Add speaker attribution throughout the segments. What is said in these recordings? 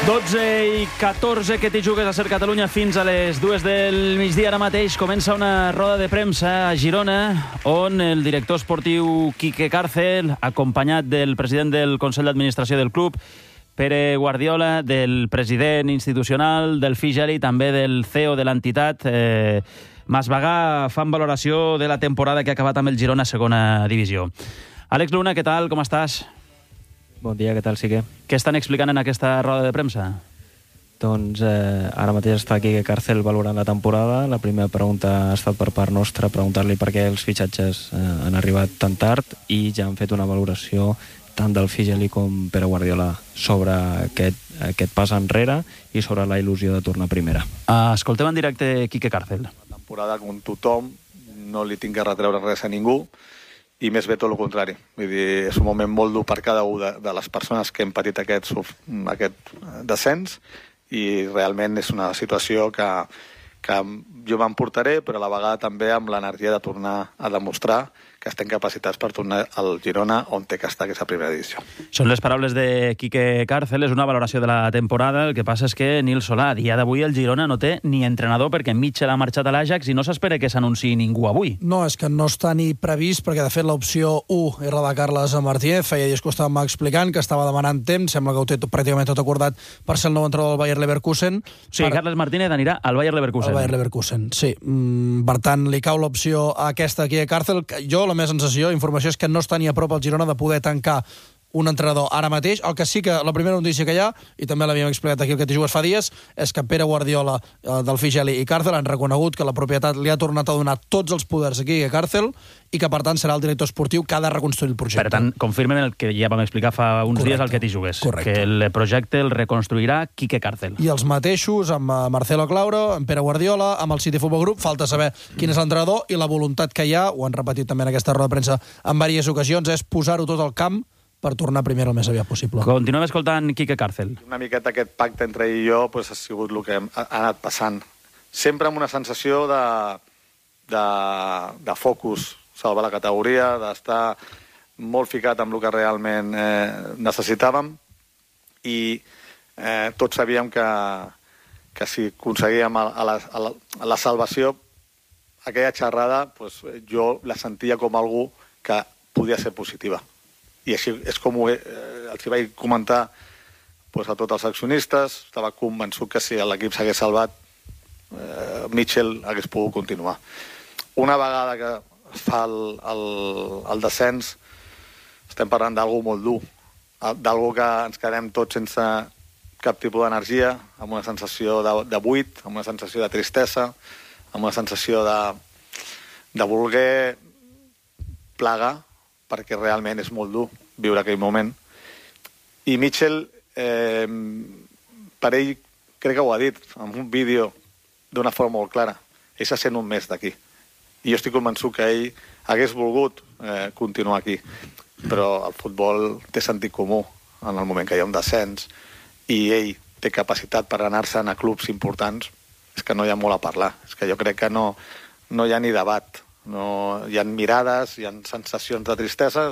Speaker 1: 12:14 que t'hi jugues a Ser Catalunya fins a les 2 del migdia. Ara mateix comença una roda de premsa a Girona on el director esportiu Quique Cárcel, acompanyat del president del Consell d'Administració del club, Pere Guardiola, del president institucional del FIGEL i també del CEO de l'entitat, Masvagà, fan valoració de la temporada que ha acabat amb el Girona a segona divisió. Àlex Luna, què tal? Com estàs?
Speaker 2: Bon dia, què tal, Sique?
Speaker 1: Què estan explicant en aquesta roda de premsa?
Speaker 2: Doncs ara mateix està aquí Cárcel valorant la temporada. La primera pregunta ha estat per part nostra, preguntar-li per què els fitxatges han arribat tan tard, i ja han fet una valoració tant del Figeli com Pere Guardiola sobre aquest pas enrere i sobre la il·lusió de tornar a primera.
Speaker 1: Escoltem en directe Quique Cárcel.
Speaker 3: La temporada com tothom, no li tinc que retreure res a ningú, i més bé tot el contrari. Vull dir, és un moment molt dur per cada una de les persones que hem patit aquest descens, i realment és una situació que jo m'emportaré, però a la vegada també amb l'energia de tornar a demostrar que estem capacitats per tornar al Girona on té que estar, que és a primera divisió.
Speaker 1: Són les paraules de Quique Cárcel, és una valoració de la temporada. El que passa és que Nil Solà, a dia d'avui el Girona no té ni entrenador perquè Mitchell ha marxat a l'Ajax i no s'espera que s'anunciï ningú avui.
Speaker 4: No, és que no està ni previst, perquè de fet l'opció 1 era de Carles Martínez. Feia dies que ho estàvem explicant, que estava demanant temps, sembla que ho té pràcticament tot acordat per ser el nou entrenador del Bayer Leverkusen.
Speaker 1: Sí, Carles Martínez anirà al Bayer Leverkusen.
Speaker 4: Al Bayer Leverkusen, sí. Per tant, li cau l'opció aquesta aquí a Cárcel. Jo, la meva sensació, informació, és que no està ni a prop el Girona de poder tancar un entrenador ara mateix. El que sí que la primera notícia que hi ha, i també l'havíem explicat aquí el que t'hi jugues fa dies, és que Pere Guardiola del Figeli i Cárcel han reconegut que la propietat li ha tornat a donar tots els poders aquí a Cárcel i que, per tant, serà el director esportiu que ha de reconstruir el projecte.
Speaker 1: Per tant, confirmen el que ja vam explicar fa uns dies al que t'hi jugues.
Speaker 4: Correcte.
Speaker 1: Que el projecte el reconstruirà Quique Cárcel.
Speaker 4: I els mateixos, amb Marcelo Clauro, amb Pere Guardiola, amb el City Football Group. Falta saber quin és l'entrenador, i la voluntat que hi ha, ho han repetit també en aquesta roda de premsa en diverses ocasions, és posar-ho tot al camp per tornar primer el més aviat possible.
Speaker 1: Continuem escoltant Quique Cárcel.
Speaker 3: Una miqueta aquest pacte entre ell i jo ha sigut el que ha anat passant. Sempre amb una sensació de focus, salvar la categoria, d'estar molt ficat amb el que realment necessitàvem, i tots sabíem que si aconseguíem la salvació, aquella xerrada jo la sentia com algú que podia ser positiva. I així és com els vaig comentar a tots els accionistes. Estava convençut que si l'equip s'hagués salvat, Mitchell hagués pogut continuar. Una vegada que es fa el descens, estem parlant d'algú molt dur, d'algú que ens quedem tots sense cap tipus d'energia, amb una sensació de buit, amb una sensació de tristesa, amb una sensació de voler plegar, perquè realment és molt dur viure aquell moment. I Mitchell, per ell, crec que ho ha dit en un vídeo d'una forma molt clara. Ell se sent un mes d'aquí. I jo estic convençut que ell hagués volgut continuar aquí. Però el futbol té sentit comú en el moment que hi ha un descens, i ell té capacitat per anar-se'n a clubs importants. És que no hi ha molt a parlar. És que jo crec que no hi ha ni debat. No, hi ha mirades, hi ha sensacions de tristesa,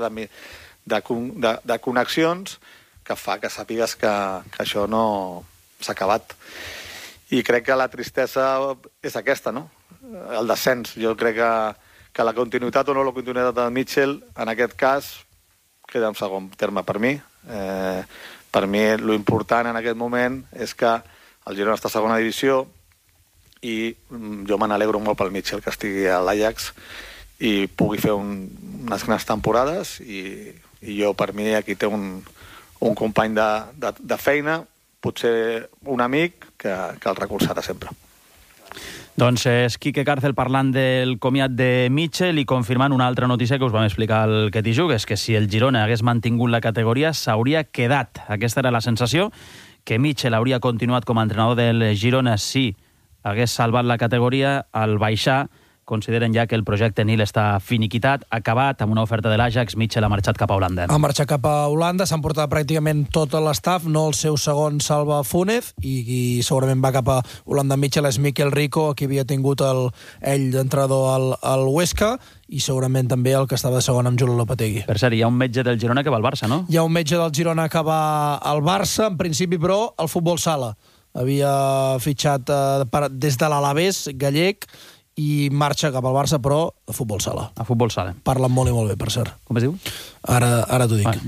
Speaker 3: de connexions, que fa que sàpigues que això no s'ha acabat. I crec que la tristesa és aquesta, no? El descens. Jo crec que la continuïtat o no la continuïtat de Mitchell, en aquest cas, queda en segon terme per mi. Per mi, l'important en aquest moment és que el Girona està a segona divisió, i jo me n'alegro molt pel Mitchell que estigui a l'Ajax i pugui fer unes grans temporades, i jo, per mi, aquí té un company de feina, potser un amic que el recolzarà sempre.
Speaker 1: Doncs és Quique Cárcel parlant del comiat de Mitchell i confirmant una altra notícia que us vam explicar al que t'hi jugues, que si el Girona hagués mantingut la categoria s'hauria quedat. Aquesta era la sensació, que Mitchell hauria continuat com a entrenador del Girona si hagués salvat la categoria. Al baixar consideren ja que el projecte Nil està finiquitat, acabat, amb una oferta de l'Ajax. Mitchell ha marxat cap a Holanda.
Speaker 4: Ha marxat cap a Holanda, s'han portat pràcticament tot l'estaf, no el seu segon Salva Fúnez, i segurament va cap a Holanda. Mitchell és Miquel Rico, qui havia tingut ell d'entrenador al Huesca, i segurament també el que estava de segon amb Julio Lopetegui.
Speaker 1: Per cert, hi ha un metge del Girona que va al Barça, no?
Speaker 4: Hi ha un metge del Girona que va al Barça, en principi, però, al futbol sala. Havia fitxat des de l'Alavés gallec i marxa cap al Barça, però a futbol sala.
Speaker 1: A futbol sala.
Speaker 4: Parlen molt i molt bé, per cert.
Speaker 1: Com es diu?
Speaker 4: Ara t'ho dic.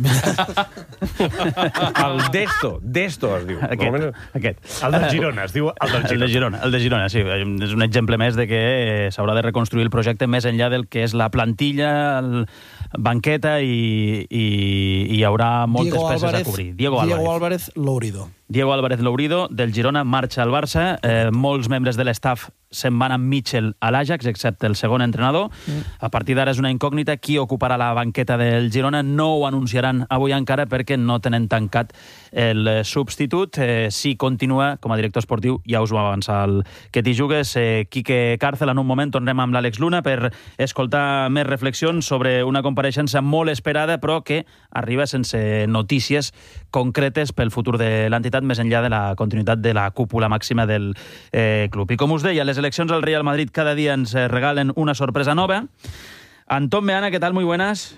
Speaker 5: El Desto es diu.
Speaker 1: Aquest.
Speaker 5: El del Girona, es diu el del Girona.
Speaker 1: El de Girona, sí. És un exemple més de que s'haurà de reconstruir el projecte més enllà del que és la plantilla, banqueta, i hi haurà moltes peces a cobrir. Diego
Speaker 4: Álvarez Lourido.
Speaker 1: Diego Álvarez Lourido, del Girona, marxa al Barça. Molts membres de l'estaf se'n van amb Mitchell a l'Ajax, excepte el segon entrenador. A partir d'ara és una incògnita qui ocuparà la banqueta del Girona. No ho anunciaran avui encara perquè no tenen tancat el substitut. Si continua com a director esportiu, ja us ho va avançar el que t'hi jugues, Quique Cárcel. En un moment tornem amb l'Àlex Luna per escoltar més reflexions sobre una compareixença molt esperada, però que arriba sense notícies concretes pel futur de l'entitat, més enllà de la continuïtat de la cúpula màxima del club. I com us deia, les eleccions al Real Madrid cada dia ens regalen una sorpresa nova. Antón Meana, ¿qué tal? Muy buenas.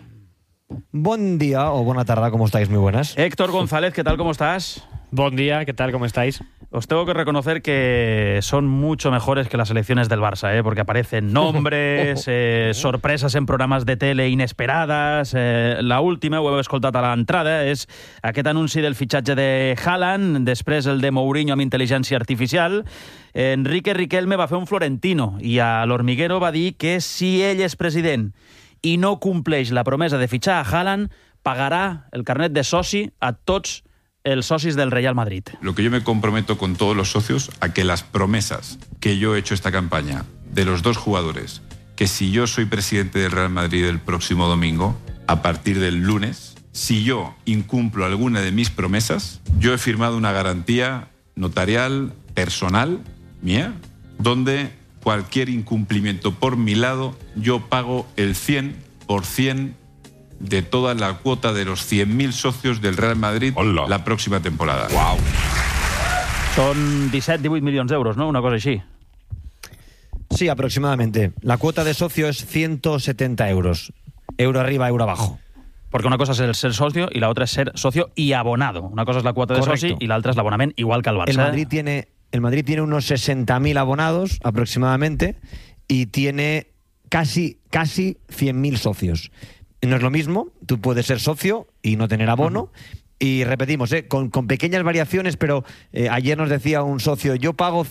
Speaker 6: Buen día o buena tarde, ¿cómo estáis? Muy buenas.
Speaker 1: Héctor González, ¿qué tal? ¿Cómo estás?
Speaker 2: Buen día, ¿qué tal? ¿Cómo estáis?
Speaker 1: Os tengo que reconocer que son mucho mejores que las elecciones del Barça, porque aparecen nombres, sorpresas en programes de tele inesperadas. La última, ho heu escoltat a l'entrada, és aquest anunci del fitxatge de Haaland, després el de Mourinho amb intel·ligència artificial. Enrique Riquelme va fer un Florentino i a l'Hormiguero va dir que si ell és president i no compleix la promesa de fitxar a Haaland, pagarà el carnet de soci a tots els socis del Real Madrid.
Speaker 7: Lo que yo me comprometo con todos los socios a que las promesas que yo he hecho esta campaña de los dos jugadores, que si yo soy presidente del Real Madrid el próximo domingo, a partir del lunes, si yo incumplo alguna de mis promesas, yo he firmado una garantía notarial, personal, mía, donde cualquier incumplimiento por mi lado, yo pago el 100% de toda la cuota de los 100.000 socios del Real Madrid la próxima temporada.
Speaker 1: Wow. Son 17-18 milions d'euros, ¿no? Una cosa així.
Speaker 6: Sí, aproximadamente. La cuota de socio es 170 euros. Euro arriba, euro abajo.
Speaker 1: Porque una cosa es ser socio y la otra es ser socio y abonado. Una cosa es la cuota de soci y la otra es l'abonament, igual que el Barça.
Speaker 6: El Madrid tiene unos 60.000 abonados aproximadamente y tiene casi 100.000 socios. No es lo mismo, tú puedes ser socio y no tener abono. Y repetimos, con pequeñas variaciones, pero ayer nos decía un socio, yo pago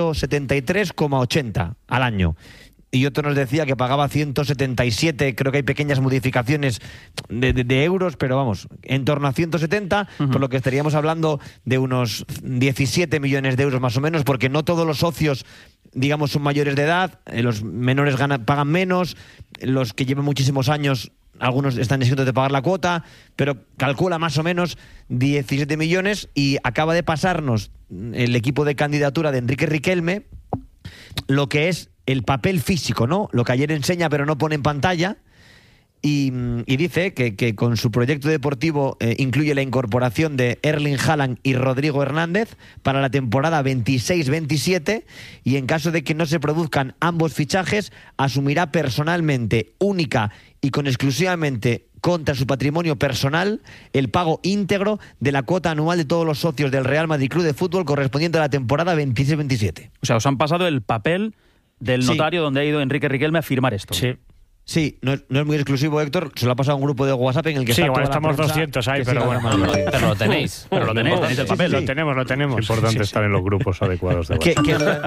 Speaker 6: 173,80 al año. Y otro nos decía que pagaba 177, creo que hay pequeñas modificaciones de euros, pero vamos, en torno a 170, por lo que estaríamos hablando de unos 17 millones de euros más o menos, porque no todos los socios, digamos, son mayores de edad, los menores pagan menos, los que llevan muchísimos años, algunos están exentos de pagar la cuota, pero calcula más o menos 17 millones y acaba de pasarnos el equipo de candidatura de Enrique Riquelme lo que es el papel físico, ¿no? Lo que ayer enseña pero no pone en pantalla, y dice que con su proyecto deportivo incluye la incorporación de Erling Haaland y Rodrigo Hernández para la temporada 26-27, y en caso de que no se produzcan ambos fichajes, asumirá personalmente, única y con exclusivamente contra su patrimonio personal, el pago íntegro de la cuota anual de todos los socios del Real Madrid Club de Fútbol correspondiente a la temporada 26-27.
Speaker 1: O sea, os han pasado el papel del notario donde ha ido Enrique Riquelme a firmar esto.
Speaker 6: Sí. Sí, no es muy exclusivo, Héctor. Se lo ha pasado a un grupo de WhatsApp en el que
Speaker 2: sí,
Speaker 6: está
Speaker 2: bueno,
Speaker 6: toda
Speaker 2: estamos
Speaker 6: la
Speaker 2: 200 ahí, pero bueno.
Speaker 5: Pero lo tenéis.
Speaker 1: Pero lo tenéis el papel.
Speaker 2: Sí. Lo tenemos.
Speaker 5: Es importante estar en los grupos adecuados de WhatsApp.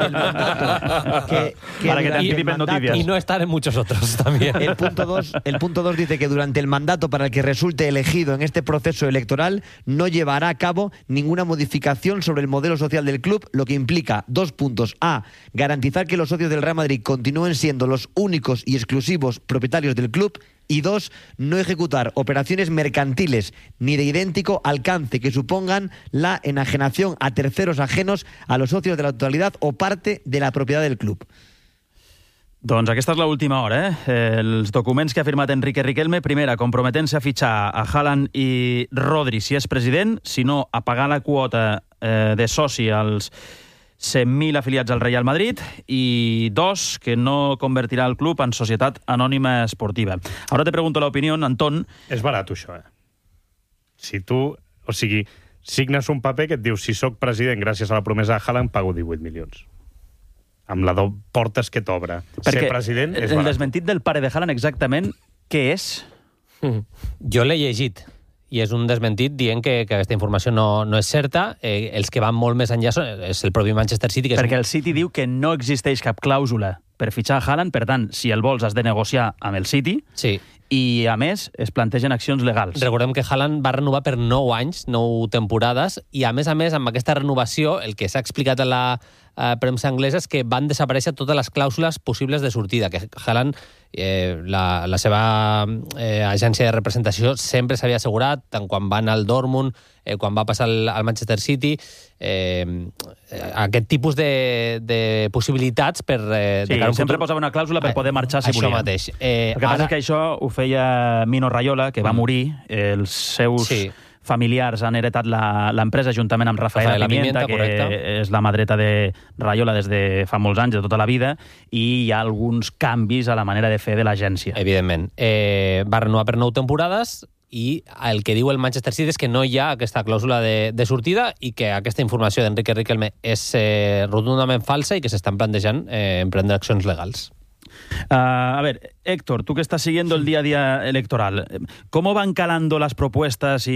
Speaker 1: Para que te anticipen noticias.
Speaker 5: Y no estar en muchos otros también.
Speaker 6: El punto 2 dice que durante el mandato para el que resulte elegido en este proceso electoral no llevará a cabo ninguna modificación sobre el modelo social del club, lo que implica 2 puntos. A, garantizar que los socios del Real Madrid continúen siendo los únicos y exclusivos propietarios del club, y 2, no ejecutar operaciones mercantiles ni de idéntico alcance que supongan la enajenación a terceros ajenos a los socios de la totalidad o parte de la propiedad del club.
Speaker 1: Doncs aquesta és l'última hora, Els documents que ha firmat Enrique Riquelme, primera, comprometent-se a fitxar a Haaland i Rodri si és president, si no, a pagar la quota de soci als 100.000 afiliats al Real Madrid, i dos, que no convertirà el club en societat anònima esportiva. Ara te pregunto la opinión, Antón.
Speaker 5: És barat, això, Si tu, signes un paper que et diu si sóc president gràcies a la promesa de Haaland, pago 18 milions. Amb la portes que t'obre. Ser president és barat.
Speaker 1: El desmentit del pare de Haaland exactament què és?
Speaker 8: Jo l'he llegit i és un desmentit dient que aquesta informació no és certa. Els que van molt més enllà és el propi Manchester City.
Speaker 1: Perquè el City diu que no existeix cap clàusula per fitxar a Haaland, per tant, si el vols has de negociar amb el City,
Speaker 8: sí.
Speaker 1: I, a més, es plantegen accions legals.
Speaker 8: Recordem que Haaland va renovar per 9 anys, 9 temporades, i a més, amb aquesta renovació, el que s'ha explicat a la premsa anglesa és que van desaparèixer totes les clàusules possibles de sortida, que Haaland, la seva agència de representació sempre s'havia assegurat, tant quan va anar al Dortmund, quan va passar al Manchester City, aquest tipus de possibilitats per...
Speaker 1: Sí, sempre posava una clàusula per poder marxar si volia.
Speaker 8: Això mateix.
Speaker 1: El que passa és que això ho feia Mino Raiola, que va morir, els seus familiars han heretat l'empresa juntament amb Rafaela Pimienta, que és la mà dreta de Raiola des de fa molts anys, de tota la vida, i hi ha alguns canvis a la manera de fer de l'agència.
Speaker 8: Evidentment. Va renovar per 9 temporades, i el que diu el Manchester City és que no hi ha aquesta clàusula de sortida i que aquesta informació d'Enrique Riquelme és rotundament falsa i que s'estan plantejant emprendre accions legals.
Speaker 1: A ver, Héctor, tú que estás siguiendo el día a día electoral, ¿cómo van calando las propuestas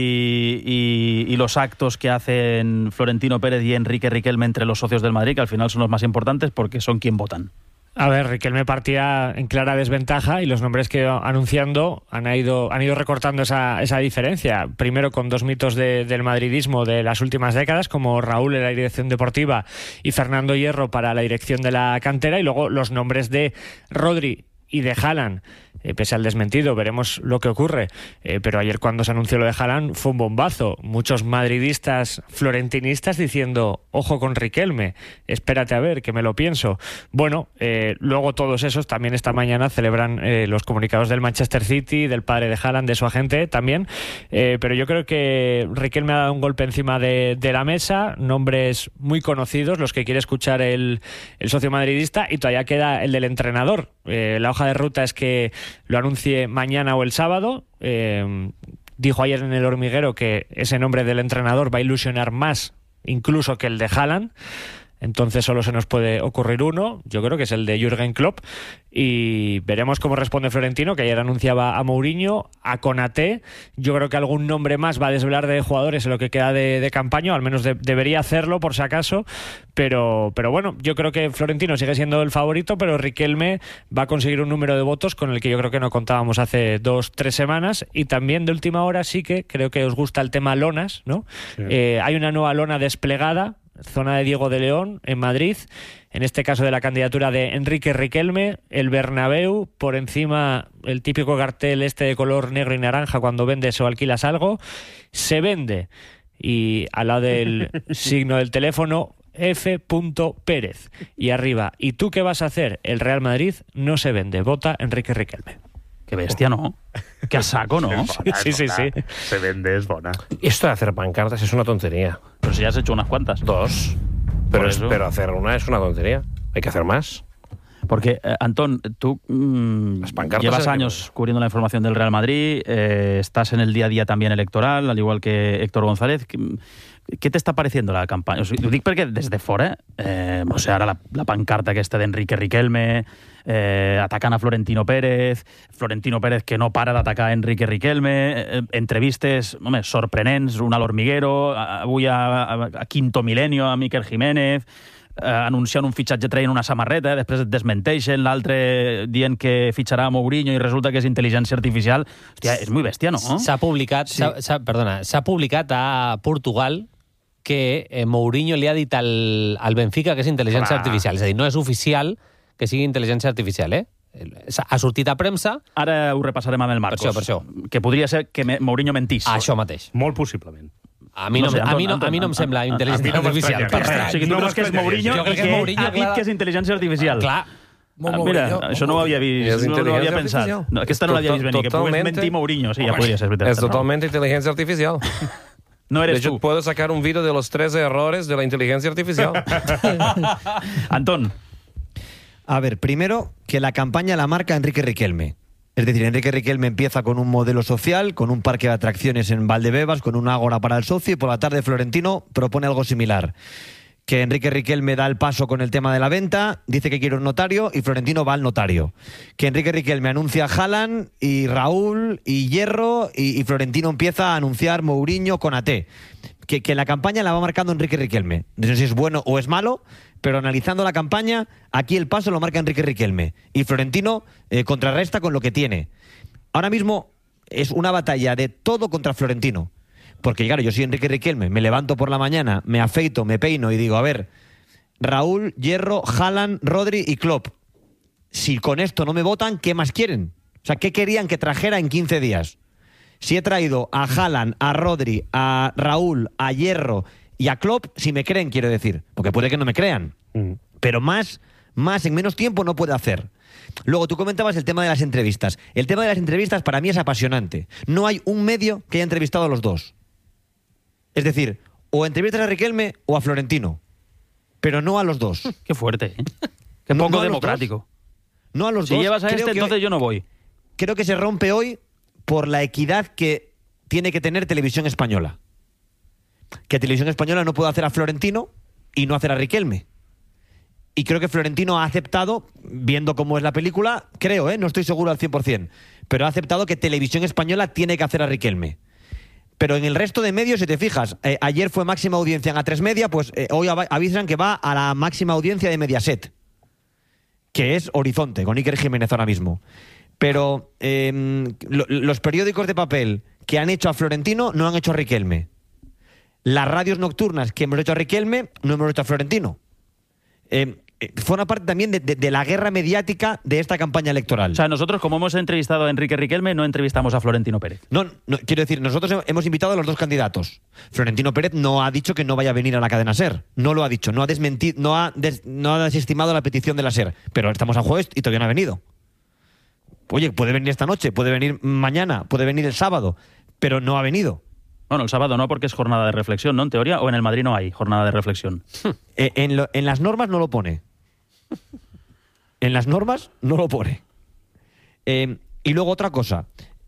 Speaker 1: y los actos que hacen Florentino Pérez y Enrique Riquelme entre los socios del Madrid, que al final son los más importantes porque son quien votan?
Speaker 9: A ver, Riquelme partía en clara desventaja y los nombres que iba anunciando han ido recortando esa diferencia. Primero con 2 mitos del madridismo de las últimas décadas, como Raúl en la dirección deportiva y Fernando Hierro para la dirección de la cantera, y luego los nombres de Rodri y de Haaland. Pese al desmentido, veremos lo que ocurre. Pero ayer cuando se anunció lo de Haaland fue un bombazo. Muchos madridistas florentinistas diciendo, ojo con Riquelme, espérate a ver, que me lo pienso. Bueno, luego todos esos también esta mañana celebran los comunicados del Manchester City, del padre de Haaland, de su agente también. Pero yo creo que Riquelme ha dado un golpe encima de la mesa, nombres muy conocidos, los que quiere escuchar el socio madridista, y todavía queda el del entrenador. La hoja de ruta es que lo anuncie mañana o el sábado. Dijo ayer en El Hormiguero que ese nombre del entrenador va a ilusionar más incluso que el de Haaland. Entonces solo se nos puede ocurrir uno, yo creo que es el de Jürgen Klopp, y veremos cómo responde Florentino, que ayer anunciaba a Mourinho, a Konaté. Yo creo que algún nombre más va a desvelar de jugadores en lo que queda de campaña, o al menos debería hacerlo por si acaso, pero bueno, yo creo que Florentino sigue siendo el favorito, pero Riquelme va a conseguir un número de votos con el que yo creo que no contábamos hace 2-3 semanas, y también de última hora sí que creo que os gusta el tema lonas, ¿no? Sí. Hay una nueva lona desplegada, zona de Diego de León, en Madrid, en este caso de la candidatura de Enrique Riquelme, el Bernabéu, por encima el típico cartel de color negro y naranja cuando vendes o alquilas algo, se vende, y al lado del signo del teléfono, F. Pérez, y arriba, ¿y tú qué vas a hacer? El Real Madrid no se vende, vota Enrique Riquelme.
Speaker 1: Qué bestia, ¿no? Qué a saco, ¿no?
Speaker 9: Sí.
Speaker 5: Se vende, es bona.
Speaker 10: Esto de hacer pancartas es una tontería.
Speaker 1: Pero si ya has hecho unas cuantas.
Speaker 10: 2. Pero hacer una es una tontería. Hay que hacer más.
Speaker 1: Porque, Antón, tú llevas años cubriendo la información del Real Madrid, estás en el día a día también electoral, al igual que Héctor González. Què t'està pareciendo la campanya? Ho dic perquè des de fora, ara la pancarta aquesta d'Enrique Riquelme, atacant a Florentino Pérez que no para d'atacar Enrique Riquelme, entrevistes sorprenents, una a l'Hormiguero, avui a Quinto Milenio, a Miquel Jiménez, anunciant un fitxatge, traient una samarreta, després et desmenteixen, l'altre dient que fitxarà a Mourinho i resulta que és intel·ligència artificial. Hòstia, és muy bestia, no?
Speaker 8: S'ha publicat a Portugal que Mourinho li ha dit al Benfica que és intel·ligència artificial. És a dir, no és oficial que sigui intel·ligència artificial, Ha sortit a premsa...
Speaker 1: Ara ho repassarem amb el Marcos.
Speaker 8: Per això.
Speaker 1: Que podria ser que Mourinho mentís.
Speaker 8: Això mateix.
Speaker 5: Molt possiblement.
Speaker 8: A mi no em sembla intel·ligència artificial.
Speaker 1: O sigui, tu creus que és Mourinho i que ha dit que és intel·ligència artificial.
Speaker 8: Clar.
Speaker 1: Mira, això no ho havia vist, no ho havia pensat. No, aquesta no l'havia vist venir, que pugues mentir Mourinho. Sí, ja podria ser veritat.
Speaker 10: Es totalmente inteligencia artificial.
Speaker 1: No eres
Speaker 10: de hecho,
Speaker 1: tú.
Speaker 10: puedo sacar un vídeo de los 13 errores de la inteligencia artificial.
Speaker 1: Antón.
Speaker 6: A ver, primero, que la campaña la marca Enrique Riquelme. Es decir, Enrique Riquelme empieza con un modelo social, con un parque de atracciones en Valdebebas, con un ágora para el socio, y por la tarde Florentino propone algo similar. Que Enrique Riquelme da el paso con el tema de la venta, dice que quiere un notario y Florentino va al notario. Que Enrique Riquelme anuncia a Haaland y Raúl y Hierro y Florentino empieza a anunciar Mourinho, Konaté. Que la campaña la va marcando Enrique Riquelme. No sé si es bueno o es malo, pero analizando la campaña, aquí el paso lo marca Enrique Riquelme. Y Florentino contrarresta con lo que tiene. Ahora mismo es una batalla de todo contra Florentino. Porque, claro, yo soy Enrique Riquelme, me levanto por la mañana, me afeito, me peino y digo, a ver, Raúl, Hierro, Haaland, Rodri y Klopp. Si con esto no me votan, ¿qué más quieren? O sea, ¿qué querían que trajera en 15 días? Si he traído a Haaland, a Rodri, a Raúl, a Hierro y a Klopp, si me creen, quiero decir. Porque puede que no me crean. Pero más en menos tiempo no puede hacer. Luego, tú comentabas el tema de las entrevistas. El tema de las entrevistas para mí es apasionante. No hay un medio que haya entrevistado a los dos. Es decir, o entrevistas a Riquelme o a Florentino. Pero no a los dos.
Speaker 1: Qué fuerte, ¿eh? Qué poco democrático.
Speaker 6: No a los dos.
Speaker 1: Si llevas a este, entonces yo no voy.
Speaker 6: Creo que se rompe hoy por la equidad que tiene que tener Televisión Española. Que Televisión Española no puede hacer a Florentino y no hacer a Riquelme. Y creo que Florentino ha aceptado, viendo cómo es la película, creo, no estoy seguro al 100%, pero ha aceptado que Televisión Española tiene que hacer a Riquelme. Pero en el resto de medios, si te fijas, ayer fue máxima audiencia en A3 Media, pues hoy avisan que va a la máxima audiencia de Mediaset, que es Horizonte, con Iker Jiménez ahora mismo. Pero los periódicos de papel que han hecho a Florentino no han hecho a Riquelme. Las radios nocturnas que hemos hecho a Riquelme no hemos hecho a Florentino. Forma parte también de la guerra mediática de esta campaña electoral.
Speaker 1: O sea, nosotros, como hemos entrevistado a Enrique Riquelme, no entrevistamos a Florentino Pérez.
Speaker 6: No, quiero decir, nosotros hemos invitado a los dos candidatos. Florentino Pérez no ha dicho que no vaya a venir a la cadena SER. No lo ha dicho, no ha desmentido, no ha desestimado la petición de la SER. Pero estamos a jueves y todavía no ha venido. Oye, puede venir esta noche, puede venir mañana, puede venir el sábado, pero no ha venido.
Speaker 1: Bueno, el sábado no, porque es jornada de reflexión, ¿no? En teoría, o en el Madrid no hay jornada de reflexión.
Speaker 6: En las normas no lo pone. En las normas no lo pone. Y luego otra cosa.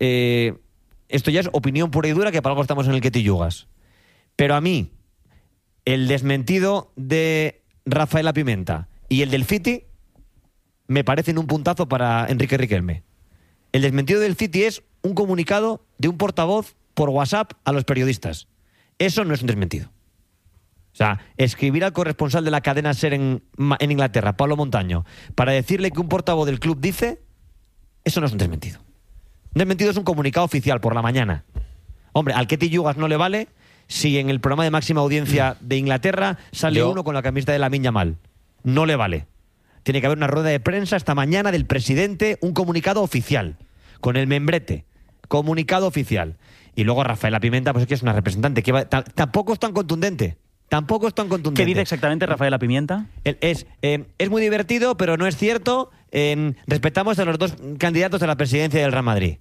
Speaker 6: Esto ya es opinión pura y dura, que para algo estamos en el que te yugas. Pero a mí, el desmentido de Rafaela Pimenta y el del City me parecen un puntazo para Enrique Riquelme. El desmentido del City es un comunicado de un portavoz por WhatsApp a los periodistas. Eso no es un desmentido. O sea, escribir al corresponsal de la cadena SER en Inglaterra, Pablo Montaño, para decirle que un portavoz del club dice, eso no es un desmentido. Un desmentido es un comunicado oficial por la mañana. Hombre, al Ketty Yugas no le vale si en el programa de máxima audiencia de Inglaterra sale uno con la camiseta de Lamine Yamal. No le vale. Tiene que haber una rueda de prensa esta mañana del presidente, un comunicado oficial, con el membrete, comunicado oficial. Y luego Rafaela Pimenta, pues es que es una representante, que tampoco es tan contundente. Tampoco es tan contundente.
Speaker 1: ¿Qué dice exactamente Rafaela Pimienta?
Speaker 6: Es muy divertido, pero no es cierto. Respetamos a los dos candidatos a la presidencia del Real Madrid.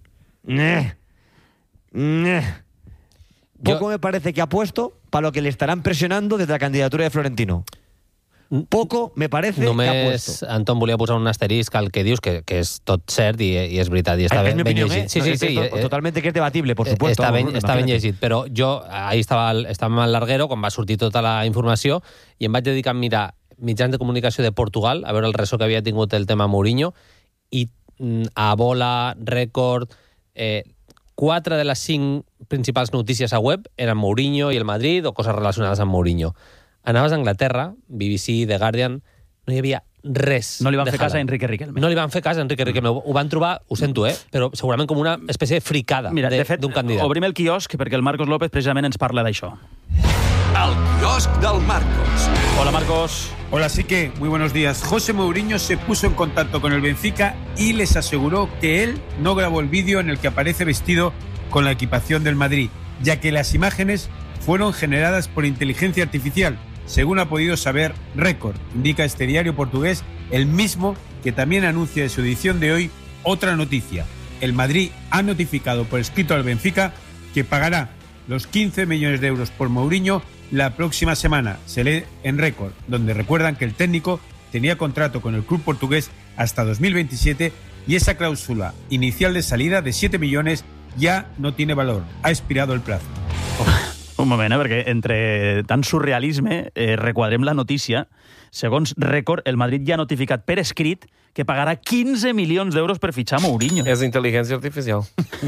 Speaker 6: Poco me parece que ha puesto para lo que le estarán presionando desde la candidatura de Florentino. Poco me parece que ha puesto.
Speaker 8: Anton volia posar un asterisc al que dius, que és tot cert i és veritat. I està
Speaker 6: és mi opinió,
Speaker 8: llegit. Sí,
Speaker 6: totalmente que és debatible, por supuesto.
Speaker 8: Està ben llegit, però jo ahir estàvem al Larguero quan va sortir tota la informació i em vaig dedicar a mirar mitjans de comunicació de Portugal, a veure el ressò que havia tingut el tema Mourinho, i a Bola, Record, 4 de les 5 principals notícies a web eren Mourinho i el Madrid o coses relacionades amb Mourinho. Anaves a Anglaterra, BBC, The Guardian, no hi havia res.
Speaker 1: No li van fer cas a Enrique Riquelme.
Speaker 8: No li van fer cas a Enrique Riquelme. Ho van trobar, ho sento, però segurament com una espècie de fricada d'un candidat.
Speaker 1: Obrim el quiosc perquè el Marcos López precisament ens parla d'això.
Speaker 11: El quiosc del Marcos.
Speaker 1: Hola, Marcos.
Speaker 12: Hola, sí que, muy buenos días. José Mourinho se puso en contacto con el Benfica y les aseguró que él no grabó el vídeo en el que aparece vestido con la equipación del Madrid, ya que las imágenes fueron generadas por inteligencia artificial, según ha podido saber Record, indica este diario portugués, el mismo que también anuncia en su edición de hoy otra noticia. El Madrid ha notificado por escrito al Benfica que pagará los 15 millones de euros por Mourinho la próxima semana. Se lee en Récord, donde recuerdan que el técnico tenía contrato con el club portugués hasta 2027 y esa cláusula inicial de salida de 7 millones ja no tiene valor. Ha expirat el plazo.
Speaker 1: Un moment, perquè entre tant surrealisme requadrem la notícia. Segons Récord, el Madrid ja ha notificat per escrit que pagarà 15 milions d'euros per fitxar Mourinho.
Speaker 10: És intel·ligència artificial.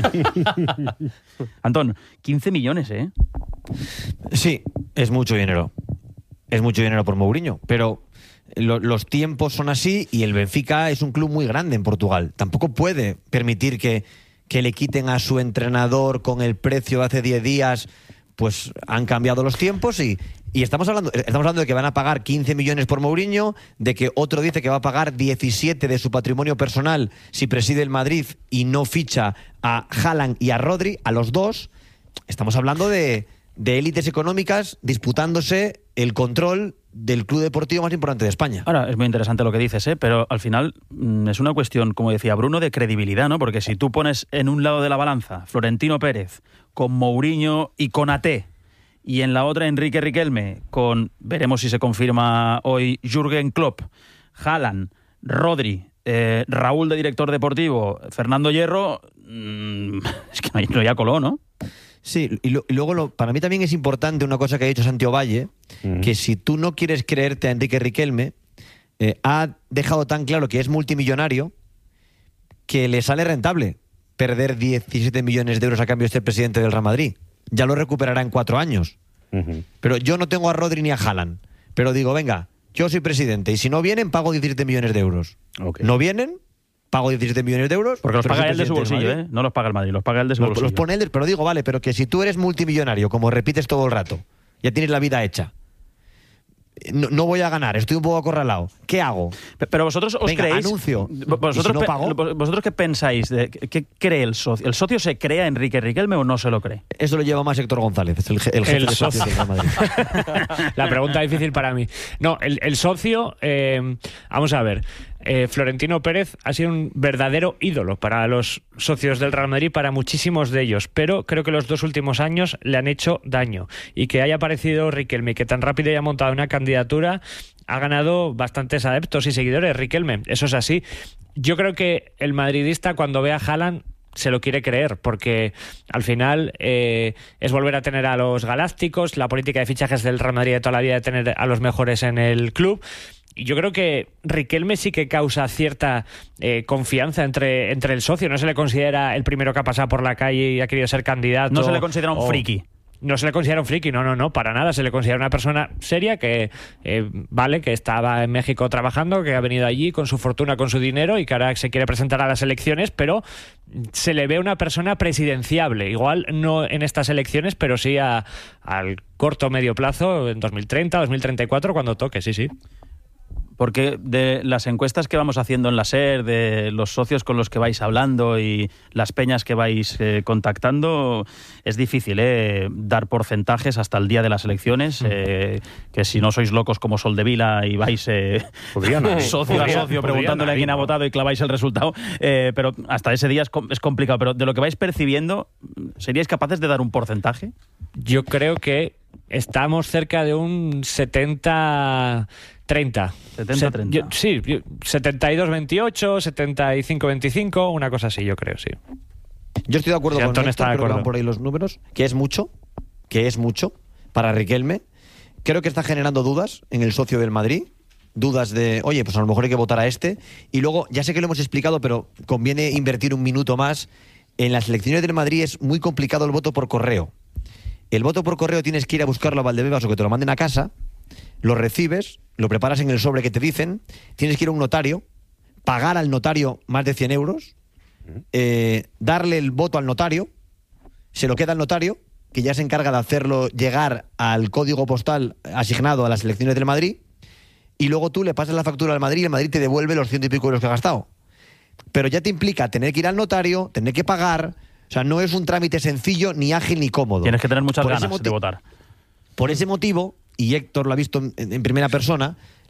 Speaker 1: Antón, 15 millones, ¿eh?
Speaker 6: Sí, es mucho dinero. Es mucho dinero por Mourinho, pero los tiempos son así y el Benfica es un club muy grande en Portugal. Tampoco puede permitir que le quiten a su entrenador con el precio de hace 10 días. Pues han cambiado los tiempos y estamos hablando de que van a pagar 15 millones por Mourinho, de que otro dice que va a pagar 17 de su patrimonio personal si preside el Madrid y no ficha a Haaland y a Rodri, a los dos. Estamos hablando de élites económicas disputándose el control del club deportivo más importante de España.
Speaker 1: Ahora, es muy interesante lo que dices, pero al final es una cuestión, como decía Bruno, de credibilidad, ¿no? Porque si tú pones en un lado de la balanza Florentino Pérez con Mourinho y con AT, y en la otra Enrique Riquelme con, veremos si se confirma hoy, Jürgen Klopp, Haaland, Rodri, Raúl de director deportivo, Fernando Hierro, es que no hay color, ¿no?
Speaker 6: Sí, y luego para mí también es importante una cosa que ha dicho Santi Valle, que si tú no quieres creerte a Enrique Riquelme, ha dejado tan claro que es multimillonario que le sale rentable perder 17 millones de euros a cambio de ser presidente del Real Madrid. Ya lo recuperará en 4 años. Pero yo no tengo a Rodri ni a Haaland. Pero digo, venga, yo soy presidente y si no vienen, pago 17 millones de euros. Okay. ¿No vienen? Pago 17 millones de euros.
Speaker 1: Porque los paga él de su bolsillo, no los paga el Madrid, los paga él de su bolsillo.
Speaker 6: Los pone él, pero digo, vale, pero que si tú eres multimillonario, como repites todo el rato, ya tienes la vida hecha, no voy a ganar, estoy un poco acorralado, ¿qué hago?
Speaker 1: Pero vosotros os creéis...
Speaker 6: anuncio.
Speaker 1: ¿Vosotros,
Speaker 6: si no pago?
Speaker 1: ¿Vosotros qué pensáis? ¿Qué cree el socio? ¿El socio se cree a Enrique Riquelme o no se lo cree?
Speaker 6: Eso lo lleva más Héctor González, el jefe de socios del Real Madrid.
Speaker 9: La pregunta difícil para mí. No, el socio... vamos a ver... Florentino Pérez ha sido un verdadero ídolo para los socios del Real Madrid, para muchísimos de ellos, pero creo que los 2 últimos años le han hecho daño, y que haya aparecido Riquelme, que tan rápido haya montado una candidatura, ha ganado bastantes adeptos y seguidores. Riquelme, eso es así. Yo creo que el madridista, cuando ve a Haaland, se lo quiere creer, porque al final es volver a tener a los galácticos, la política de fichajes del Real Madrid de toda la vida de tener a los mejores en el club. Y yo creo que Riquelme sí que causa cierta confianza entre el socio. No se le considera el primero que ha pasado por la calle y ha querido ser candidato.
Speaker 1: No se le considera un friki.
Speaker 9: No se le considera un friki, no, para nada. Se le considera una persona seria que, que estaba en México trabajando, que ha venido allí con su fortuna, con su dinero, y que ahora se quiere presentar a las elecciones, pero se le ve una persona presidenciable. Igual no en estas elecciones, pero sí al corto o medio plazo, en 2030, 2034, cuando toque, sí.
Speaker 1: Porque de las encuestas que vamos haciendo en la SER, de los socios con los que vais hablando y las peñas que vais contactando, es difícil dar porcentajes hasta el día de las elecciones, que si no sois locos como Soldevila y vais socio a socio preguntándole a quién ha votado y claváis el resultado, pero hasta ese día es complicado. Pero de lo que vais percibiendo, ¿seríais capaces de dar un porcentaje?
Speaker 9: Yo creo que estamos cerca de un 70-30.
Speaker 1: 70-30.
Speaker 9: Sí, 72-28, 75-25, una cosa así, yo creo, sí.
Speaker 6: Yo estoy de acuerdo con Héctor, creo que van por ahí los números, que es mucho para Riquelme. Creo que está generando dudas en el socio del Madrid, dudas de, oye, pues a lo mejor hay que votar a este. Y luego, ya sé que lo hemos explicado, pero conviene invertir un minuto más. En las elecciones del Madrid es muy complicado el voto por correo. El voto por correo tienes que ir a buscarlo a Valdebebas o que te lo manden a casa, lo recibes, lo preparas en el sobre que te dicen, tienes que ir a un notario, pagar al notario más de 100 euros, darle el voto al notario, se lo queda al notario, que ya se encarga de hacerlo llegar al código postal asignado a las elecciones del Madrid, y luego tú le pasas la factura al Madrid y el Madrid te devuelve los 100 y pico euros que ha gastado. Pero ya te implica tener que ir al notario, tener que pagar. O sea, no es un trámite sencillo, ni ágil, ni cómodo.
Speaker 1: Tienes que tener muchas ganas de votar.
Speaker 6: Por ese motivo, y Héctor lo ha visto en primera persona,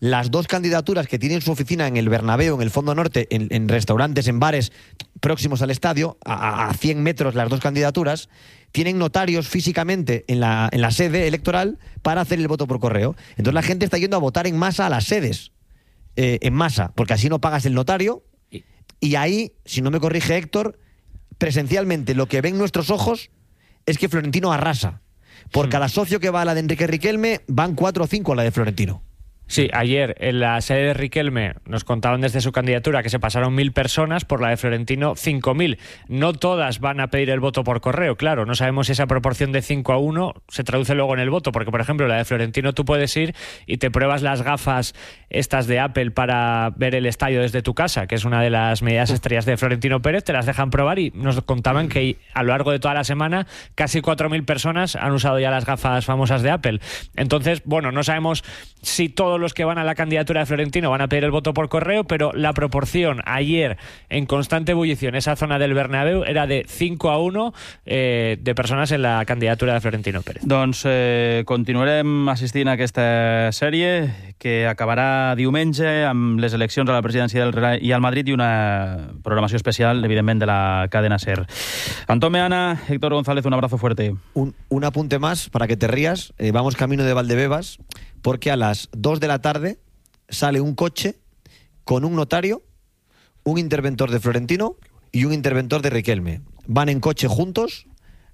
Speaker 6: las dos candidaturas que tienen su oficina en el Bernabéu, en el Fondo Norte, en restaurantes, en bares próximos al estadio, a 100 metros las dos candidaturas, tienen notarios físicamente en la sede electoral para hacer el voto por correo. Entonces la gente está yendo a votar en masa a las sedes, en masa, porque así no pagas el notario. Y ahí, si no me corrige Héctor, presencialmente lo que ven nuestros ojos es que Florentino arrasa. Por cada socio que va a la de Enrique Riquelme, van 4 o 5 a la de Florentino.
Speaker 9: Sí, ayer en la sede de Riquelme nos contaban desde su candidatura que se pasaron 1.000 personas, por la de Florentino 5.000. No todas van a pedir el voto por correo, claro, no sabemos si esa proporción de 5-1 se traduce luego en el voto, porque por ejemplo la de Florentino tú puedes ir y te pruebas las gafas estas de Apple para ver el estadio desde tu casa, que es una de las medidas estrellas de Florentino Pérez, te las dejan probar y nos contaban que a lo largo de toda la semana casi 4.000 personas han usado ya las gafas famosas de Apple. Entonces, bueno, no sabemos si todos los que van a la candidatura de Florentino van a pedir el voto por correo, pero la proporción ayer en constante ebullición, esa zona del Bernabéu, era de 5-1 de persones en la candidatura de Florentino Pérez.
Speaker 1: Doncs continuarem assistint a aquesta sèrie que acabarà diumenge amb les eleccions a la presidència del Real i al Madrid i una programació especial, evidentment, de la cadena SER. Antón Meana, Héctor González, un abrazo fuerte.
Speaker 6: Un apunte más para que te rías. Vamos camino de Valdebebas, porque a las 2 de la tarde sale un coche con un notario, un interventor de Florentino y un interventor de Riquelme. Van en coche juntos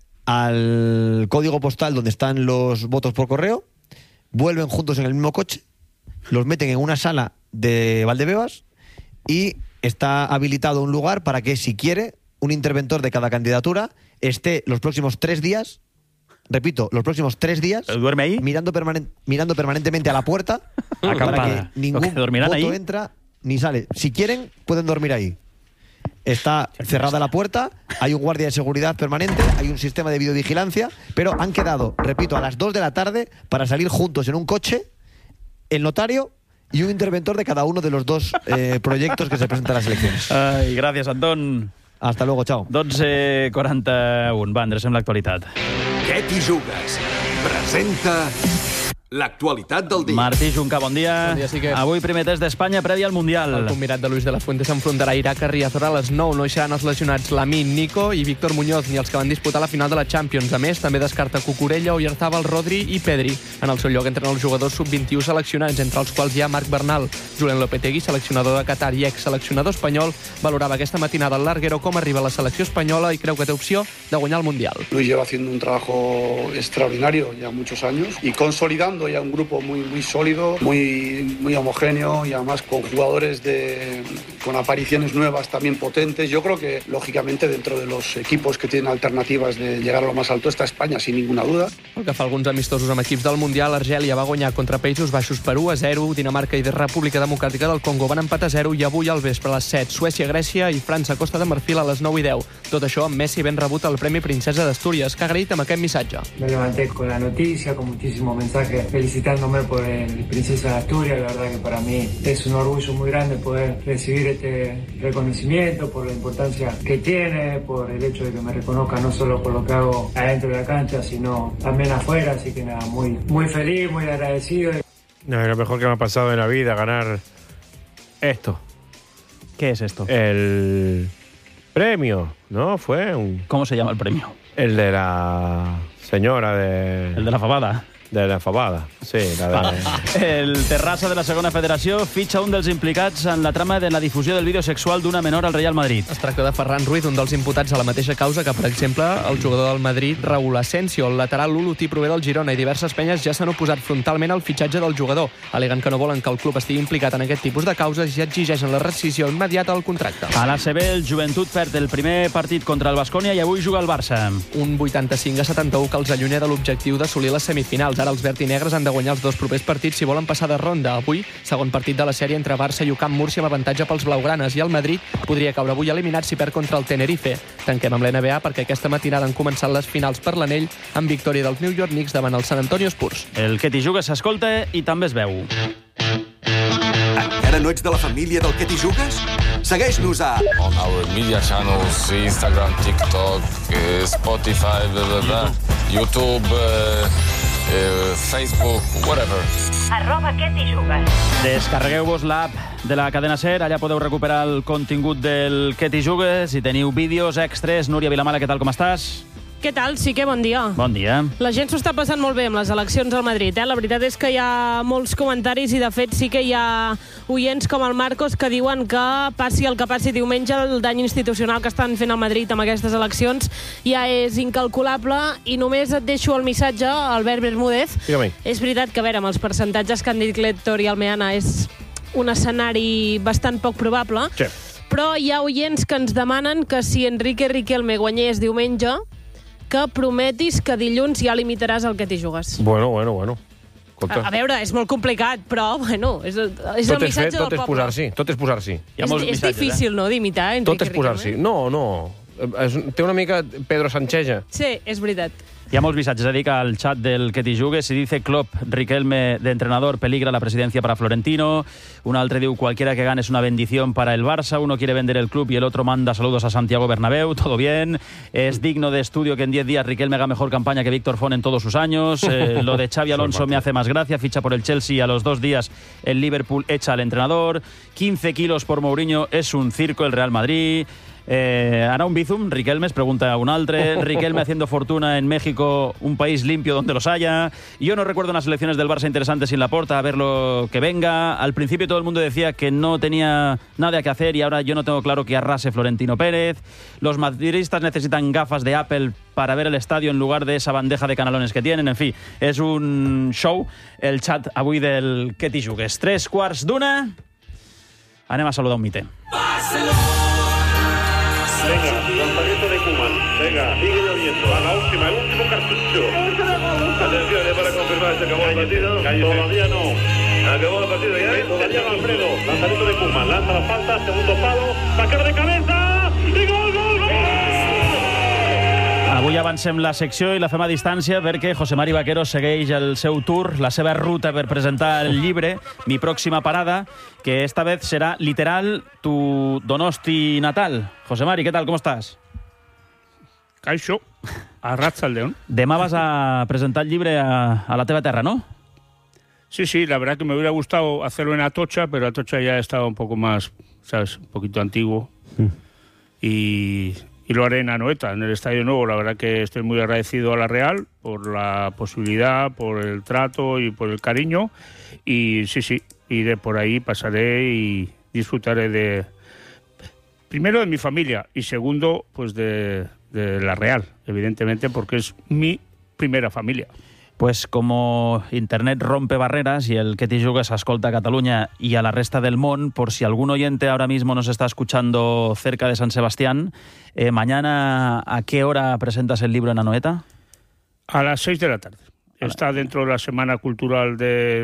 Speaker 6: al código postal donde están los votos por correo, vuelven juntos en el mismo coche, los meten en una sala de Valdebebas y está habilitado un lugar para que, si quiere, un interventor de cada candidatura esté los próximos 3 días, repito, los próximos 3 días,
Speaker 1: ¿duerme ahí?
Speaker 6: mirando permanentemente a la puerta para que ningún voto ahí entra ni sale. Si quieren, pueden dormir ahí. Está cerrada la puerta, hay un guardia de seguridad permanente, hay un sistema de videovigilancia, pero han quedado, repito, a las 2 de la tarde para salir juntos en un coche, el notario y un interventor de cada uno de los dos proyectos que se presentan a las elecciones.
Speaker 1: Ai, gràcies, Antón.
Speaker 6: Hasta luego, chao.
Speaker 1: 12:41. Va, endrecem l'actualitat.
Speaker 11: Què t'hi jugues? Presenta l'actualitat del dia.
Speaker 1: Martí Junca, bon dia.
Speaker 13: Bon dia, sí que...
Speaker 1: Avui primer test d'Espanya previ al Mundial.
Speaker 13: El combinat de Luis de la Fuente s'enfrontarà a Iraq a Riazor a les 9. No hi seran els lesionats Lamine, Nico i Víctor Muñoz, ni els que van disputar la final de la Champions. A més, també descarta Cucurella, Oyarzabal, Rodri i Pedri. En el seu lloc entren els jugadors sub-21 seleccionats, entre els quals hi ha Marc Bernal. Julen Lopetegui, seleccionador de Qatar i ex-seleccionador espanyol, valorava aquesta matinada al Larguero com arriba a la selecció espanyola i creu que té opció de guanyar el Mundial.
Speaker 14: Luis lleva haciendo un trabajo extraordinario ya muchos años y consolidando ya un grupo muy sólido, muy homogéneo y además con jugadores con apariciones nuevas también potentes. Yo creo que, lógicamente, dentro de los equipos que tienen alternativas de llegar a lo más alto está España, sin ninguna duda.
Speaker 13: El que fa alguns amistosos amb equips del Mundial, Argèlia va guanyar contra Països Baixos per 1-0, Dinamarca i República Democràtica del Congo van empatar 0 i avui al vespre a les 7, Suècia, Grècia i França, Costa de Marfil a les 9:10. Tot això amb Messi ben rebut el Premi Princesa d'Astúries, que ha agraït amb aquest missatge.
Speaker 15: Me levanté con la noticia, con muchísimos mensajes felicitándome por el Princesa de Asturias. La verdad que para mí es un orgullo muy grande poder recibir este reconocimiento, por la importancia que tiene, por el hecho de que me reconozca no solo por lo que hago adentro de la cancha, sino también afuera. Así que nada, muy feliz, muy agradecido.
Speaker 10: No, es lo mejor que me ha pasado en la vida, ganar esto.
Speaker 1: ¿Qué es esto?
Speaker 10: El premio, ¿no? Fue un...
Speaker 1: ¿Cómo se llama el premio?
Speaker 10: El de la señora de...
Speaker 1: El de la fabada.
Speaker 10: De la fabada, sí. La de...
Speaker 1: El Terrassa de la segona federació fitxa un dels implicats en la trama de la difusió del vídeo sexual d'una menor al Real Madrid.
Speaker 13: Es tracta de Ferran Ruiz, un dels imputats a la mateixa causa que, per exemple, el jugador del Madrid, Raúl Asensio. El lateral Lulutí prové del Girona i diverses penyes ja s'han oposat frontalment al fitxatge del jugador. Aleguen que no volen que el club estigui implicat en aquest tipus de causes i exigeixen la rescissió immediata del contracte.
Speaker 1: A l'ACB, el Joventut perd el primer partit contra el Baskonia i avui juga el Barça.
Speaker 13: Un 85-71 que els allunya de l'objectiu d'assolir les semifinals. Ara els verd i negres han de guanyar els dos propers partits si volen passar de ronda. Avui, segon partit de la sèrie entre Barça i UCAM Múrcia amb avantatge pels blaugranes, i el Madrid podria caure avui eliminat si perd contra el Tenerife. Tanquem amb l'NBA perquè aquesta matinada han començat les finals per l'anell amb victòria dels New York Knicks davant el San Antonio Spurs.
Speaker 1: El que t'hi jugues s'escolta i també es veu.
Speaker 11: Encara no ets de la família del que t'hi jugues? Segueix-nos a...
Speaker 16: On our media channels, Instagram, TikTok, Spotify, YouTube... Facebook, whatever.
Speaker 17: @QTJugues.
Speaker 1: Descarregueu-vos l'app de la cadena SER, allà podeu recuperar el contingut del Que t'hi jugues i teniu vídeos extres. Núria Vilamala, què tal, com estàs?
Speaker 18: Què tal? Sí que bon dia.
Speaker 1: Bon dia.
Speaker 18: La gent s'ho està passant molt bé amb les eleccions al Madrid. La veritat és que hi ha molts comentaris i, de fet, sí que hi ha oients com el Marcos que diuen que passi el que passi diumenge, el dany institucional que estan fent al Madrid amb aquestes eleccions ja és incalculable. I només et deixo el missatge, Albert Bermúdez.
Speaker 10: Dígame.
Speaker 18: És veritat que, a veure, amb els percentatges que han dit Héctor i Almeana és un escenari bastant poc probable,
Speaker 10: sí.
Speaker 18: Però hi ha oients que ens demanen que si Enrique Riquelme guanyés diumenge, que prometis que dilluns ja limitaràs el Que t'hi jugues.
Speaker 10: Bueno.
Speaker 18: A veure, és molt complicat, però, bueno, és el missatge del poble.
Speaker 10: Tot és posar-s'hi.
Speaker 18: És difícil, no?, d'imitar Enrique
Speaker 10: Tot és posar-s'hi. No. Té una mica Pedro Sancheja.
Speaker 18: Sí, és veritat.
Speaker 1: Hi ha molts missatges a dir que al chat del Que t'hi jugues. Si dice Klopp, Riquelme de entrenador, peligra la presidencia para Florentino. Un altre diu, cualquiera que gane es una bendición para el Barça. Uno quiere vender el club y el otro manda saludos a Santiago Bernabéu. Todo bien. Es digno de estudio que en 10 días Riquelme haga mejor campaña que Víctor Font en todos sus años. Lo de Xavi Alonso me hace más gracia. Ficha por el Chelsea y a los 2 días el Liverpool echa al entrenador. 15 kilos por Mourinho es un circo el Real Madrid. Hará un bizum, Riquelme, es pregunta un altre. Riquelme haciendo fortuna en México, un país limpio donde los haya. Yo no recuerdo unas elecciones del Barça interesantes sin Laporta, a ver lo que venga. Al principio todo el mundo decía que no tenía nada que hacer y ahora yo no tengo claro que arrase Florentino Pérez. Los madridistas necesitan gafas de Apple para ver el estadio en lugar de esa bandeja de canalones que tienen. En fi, és un show, el chat avui del Que t'hi jugues. 3:15. Anem a saludar un mite.
Speaker 19: Venga, lanzamiento de Koeman. Venga, sigue lloviendo. A la última, el último cartucho. Atención, para confirmar, se acabó el partido. Todavía no. Acabó el partido ya. Mariano Alfredo, lanzamiento de Koeman. Lanza la falta, segundo palo. Sacar de cabeza. Y gol, gol, gol.
Speaker 1: Avui avancem la secció i la fem a distància perquè José Mari Vaquero segueix el seu tour, la seva ruta per presentar el llibre Mi próxima parada, que esta vez serà literal tu Donosti natal. José Mari, ¿qué tal? ¿Cómo estás?
Speaker 20: Caixo, arratsaldeon.
Speaker 1: Demà vas a presentar el llibre a la teva terra, ¿no?
Speaker 20: Sí, la verdad que me hubiera gustado hacerlo en Atocha, pero Atocha ya estaba un poco más, ¿sabes? Un poquito antiguo. Y lo haré en Anoeta, en el Estadio Nuevo. La verdad que estoy muy agradecido a la Real por la posibilidad, por el trato y por el cariño. Y sí, iré por ahí, pasaré y disfrutaré de, primero, de mi familia y segundo, pues de la Real, evidentemente, porque es mi primera familia.
Speaker 1: Pues como Internet rompe barreras y el Que t'hi jugues escolta a Cataluña y a la resta del món, por si algún oyente ahora mismo nos está escuchando cerca de San Sebastián, mañana, ¿a qué hora presentas el libro en Anoeta?
Speaker 20: A las 6 de la tarde. Está dentro de la Semana Cultural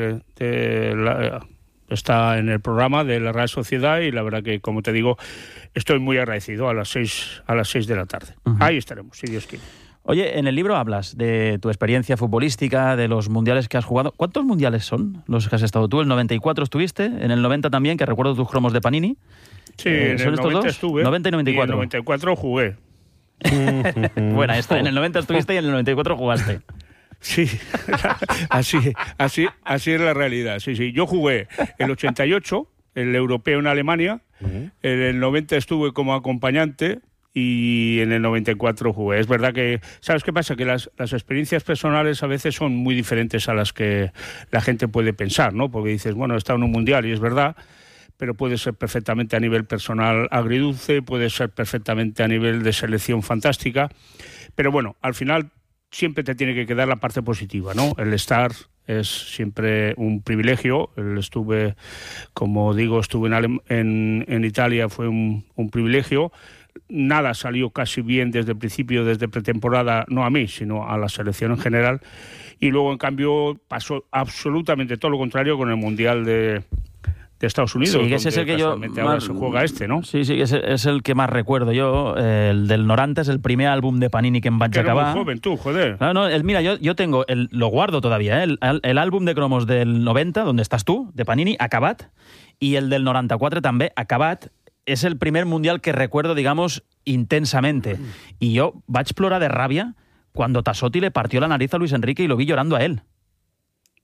Speaker 20: está en el programa de la Real Sociedad y la verdad que, como te digo, estoy muy agradecido a las 6 de la tarde. Ahí estaremos, si Dios quiere.
Speaker 1: Oye, en el libro hablas de tu experiencia futbolística, de los mundiales que has jugado. ¿Cuántos mundiales son los que has estado tú? ¿El 94 estuviste? ¿En el 90 también, que recuerdo tus cromos de Panini?
Speaker 20: Sí, en el 90 estuve.
Speaker 1: 90 y 94.
Speaker 20: Y en el 94 jugué.
Speaker 1: Buena esta. En el 90 estuviste y en el 94 jugaste.
Speaker 20: Sí, así es la realidad. Sí. Yo jugué el 88, el europeo en Alemania. En el 90 estuve como acompañante. Y en el 94 jugué. Es verdad que, ¿sabes qué pasa? Que las experiencias personales a veces son muy diferentes a las que la gente puede pensar, ¿no? Porque dices, bueno, he estado en un mundial y es verdad, pero puede ser perfectamente a nivel personal agridulce, puede ser perfectamente a nivel de selección fantástica. Pero bueno, al final siempre te tiene que quedar la parte positiva, ¿no? El estar es siempre un privilegio. Estuve, como digo, en Italia, fue un privilegio. Nada salió casi bien desde el principio, desde pretemporada, no a mí, sino a la selección en general. Y luego, en cambio, pasó absolutamente todo lo contrario con el Mundial de Estados Unidos.
Speaker 1: Sí, ese es el que yo
Speaker 20: ahora se juega ¿no?
Speaker 1: Sí, es el que más recuerdo yo. El del 90 es el primer álbum de Panini que em vaig acabar.
Speaker 20: Eres muy joven tú, joder.
Speaker 1: No, mira, yo tengo, lo guardo todavía, el álbum de cromos del 90, donde estás tú, de Panini, acabat, y el del 94 també, acabat. Es el primer mundial que recuerdo, digamos, intensamente. Y yo vaig plorar de rabia cuando Tassotti le partió la nariz a Luis Enrique y lo vi llorando a él.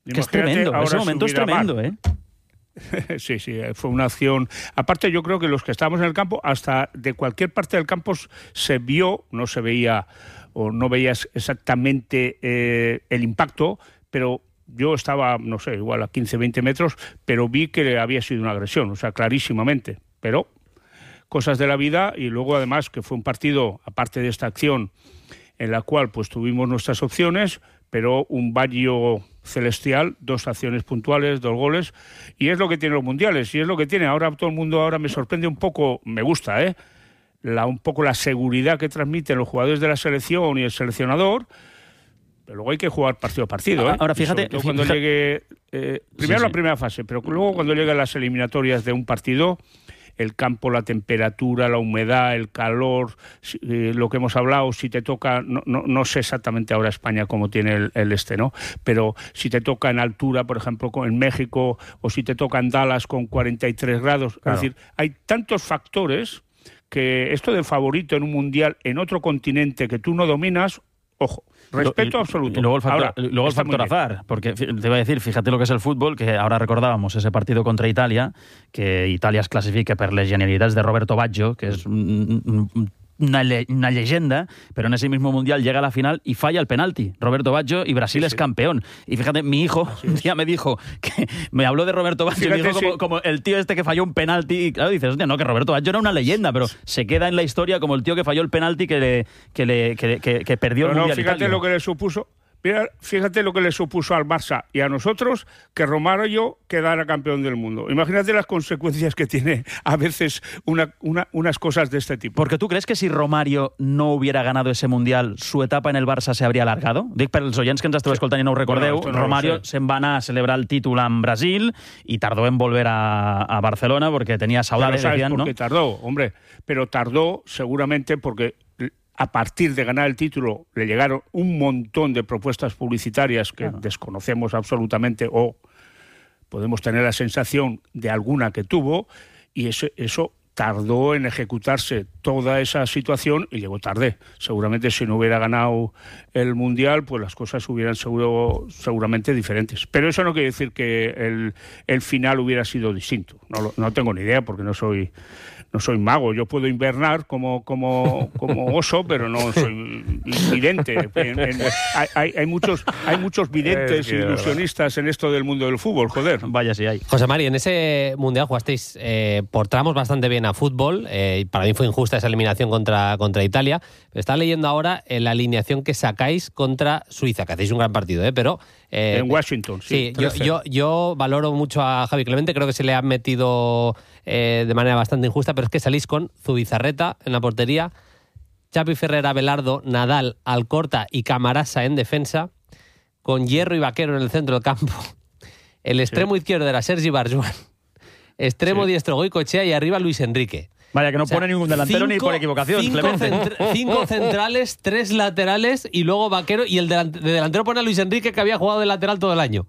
Speaker 1: Que es tremendo, ese momento es tremendo, ¿eh?
Speaker 20: Sí, fue una acción. Aparte, yo creo que los que estábamos en el campo, hasta de cualquier parte del campo se vio, no se veía o no veías exactamente el impacto, pero yo estaba, no sé, igual a 15, 20 metros, pero vi que había sido una agresión, o sea, clarísimamente. Pero cosas de la vida, y luego además que fue un partido, aparte de esta acción, en la cual pues tuvimos nuestras opciones, pero un baño celestial, 2 acciones puntuales, 2 goles, y es lo que tienen los mundiales, y es lo que tiene. Ahora todo el mundo me sorprende un poco, me gusta, un poco la seguridad que transmiten los jugadores de la selección y el seleccionador, pero luego hay que jugar partido a partido.
Speaker 1: Ahora fíjate,
Speaker 20: cuando llegue, primero la primera fase, pero luego cuando lleguen las eliminatorias de un partido, el campo, la temperatura, la humedad, el calor, lo que hemos hablado, si te toca, no sé exactamente ahora España cómo tiene el ¿no? Pero si te toca en altura, por ejemplo, en México, o si te toca en Dallas con 43 grados, claro. Es decir, hay tantos factores que esto del favorito en un mundial en otro continente que tú no dominas, ojo, respeto absoluto.
Speaker 1: Y luego el factor azar, porque te iba a decir, fíjate lo que es el fútbol, que ahora recordábamos ese partido contra Italia, que Italia es clasifica per les genialidades de Roberto Baggio, que es una leyenda, pero en ese mismo mundial llega a la final y falla el penalti. Roberto Baggio, y Brasil es campeón. Y fíjate, mi hijo ya me dijo, que me habló de Roberto Baggio, fíjate, me dijo como el tío este que falló un penalti, y claro, dices, hostia, no, que Roberto Baggio era una leyenda, pero se queda en la historia como el tío que falló el penalti que perdió el mundial.
Speaker 20: Fíjate Italia. Lo que le supuso. Fíjate lo que le supuso al Barça y a nosotros que Romario quedara campeón del mundo. Imagínate las consecuencias que tiene a veces unas cosas de este tipo.
Speaker 1: Porque tú crees que si Romario no hubiera ganado ese Mundial, su etapa en el Barça se habría alargado? Dic per als oients que ens esteu escoltant i no ho recordeu, bueno, Romario se'n va anar a celebrar el títol en Brasil y tardó en volver a Barcelona porque tenía saudades, decían, ¿no?
Speaker 20: Porque tardó, hombre, pero tardó seguramente porque a partir de ganar el título le llegaron un montón de propuestas publicitarias que desconocemos absolutamente o podemos tener la sensación de alguna que tuvo, y eso tardó en ejecutarse toda esa situación y llegó tarde. Seguramente si no hubiera ganado el Mundial, pues las cosas hubieran seguramente diferentes. Pero eso no quiere decir que el final hubiera sido distinto. No tengo ni idea porque no soy mago. Yo puedo invernar como oso, pero no soy vidente. Hay muchos videntes y ilusionistas en esto del mundo del fútbol, joder.
Speaker 1: Vaya si hay.
Speaker 8: José Mari, en ese Mundial jugasteis por tramos bastante bien a fútbol. Para mí fue injusta esa eliminación contra Italia. Pero estaba leyendo ahora la alineación que sacáis contra Suiza, que hacéis un gran partido, pero...
Speaker 20: en Washington, sí.
Speaker 8: Yo valoro mucho a Javi Clemente, creo que se le ha metido de manera bastante injusta, pero es que salís con Zubizarreta en la portería, Xavi Ferrer, Abelardo, Nadal, Alcorta y Camarasa en defensa, con Hierro y Vaquero en el centro del campo. El extremo izquierdo era Sergi Barjuan, extremo diestro Goicoechea y arriba Luis Enrique.
Speaker 1: Vaya, que no pone ningún delantero ni por equivocación.
Speaker 8: 5 centrales, 3 laterales y luego Vaquero, y de delantero pone a Luis Enrique, que había jugado de lateral todo el año.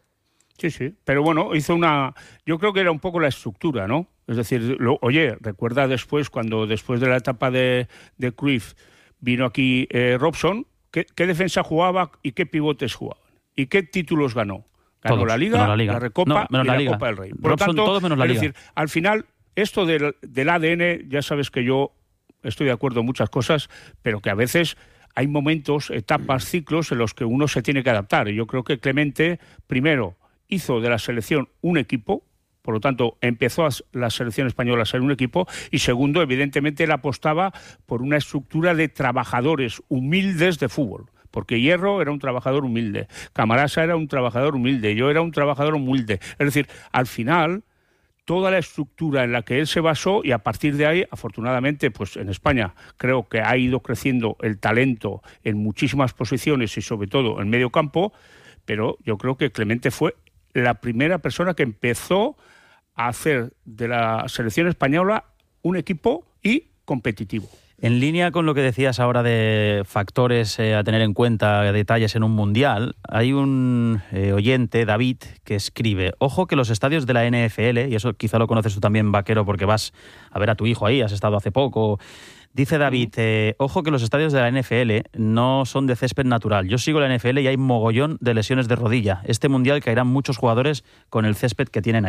Speaker 20: Sí, pero bueno, yo creo que era un poco la estructura, ¿no? Es decir, recuerda después de la etapa de Cruyff vino aquí Robson, ¿qué defensa jugaba y qué pivotes jugaban? ¿Y qué títulos ganó? Ganó la Liga, la Recopa y la Copa del Rey. Por lo tanto,
Speaker 1: todos menos la Liga.
Speaker 20: Es decir, al final, esto del ADN, ya sabes que yo estoy de acuerdo en muchas cosas, pero que a veces hay momentos, etapas, ciclos en los que uno se tiene que adaptar. Y yo creo que Clemente, primero, hizo de la selección un equipo, por lo tanto, empezó la selección española a ser un equipo, y segundo, evidentemente, él apostaba por una estructura de trabajadores humildes de fútbol. Porque Hierro era un trabajador humilde, Camarasa era un trabajador humilde, yo era un trabajador humilde. Es decir, al final, toda la estructura en la que él se basó, y a partir de ahí, afortunadamente, pues en España creo que ha ido creciendo el talento en muchísimas posiciones y sobre todo en medio campo, pero yo creo que Clemente fue la primera persona que empezó a hacer de la selección española un equipo y competitivo.
Speaker 1: En línea con lo que decías ahora de factores a tener en cuenta, detalles en un mundial, hay un oyente, David, que escribe: ojo que los estadios de la NFL, y eso quizá lo conoces tú también, Vaquero, porque vas a ver a tu hijo ahí, has estado hace poco, Dice David, ojo que los estadios de la NFL no son de césped natural. Yo sigo la NFL y hay mogollón de lesiones de rodilla. Este mundial caerán muchos jugadores con el césped que tienen ahí.